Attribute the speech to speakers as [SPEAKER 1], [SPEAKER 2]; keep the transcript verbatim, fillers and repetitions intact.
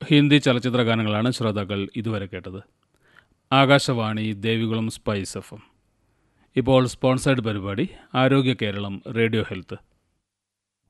[SPEAKER 1] ഹിന്ദി ചലച്ചിത്ര ഗാനങ്ങളാണ് ശ്രോതാക്കൾ ഇതുവരെ കേട്ടത്. Akashvani Devikulam spice F M. ഇപ്പോൾ സ്പോൺസേഡ് പരിപാടി ആരോഗ്യ കേരളം റേഡിയോ ഹെൽത്ത്.